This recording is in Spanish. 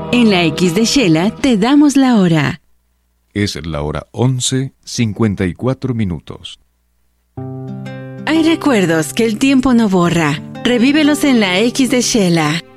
En la X de Shela te damos la hora. Es la hora 11:54. Hay recuerdos que el tiempo no borra. Revívelos en la X de Shela.